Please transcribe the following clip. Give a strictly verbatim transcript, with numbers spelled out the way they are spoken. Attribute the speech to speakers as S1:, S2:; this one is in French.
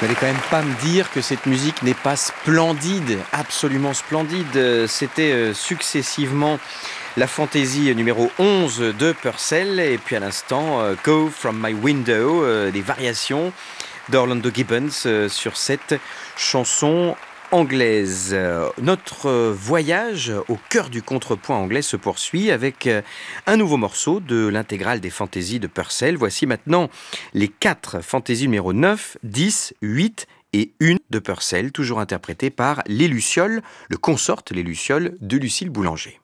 S1: N'allez quand même pas me dire que cette musique n'est pas splendide, absolument splendide. C'était euh, successivement la fantaisie numéro onze de Purcell et puis à l'instant euh, Go From My Window, euh, des variations d'Orlando Gibbons euh, sur cette chanson anglaise. Euh, notre euh, voyage au cœur du contrepoint anglais se poursuit avec euh, un nouveau morceau de l'intégrale des fantaisies de Purcell. Voici maintenant les quatre fantaisies numéro neuf, dix, huit et une de Purcell, toujours interprétées par les Lucioles, le consort les Lucioles de Lucille Boulanger.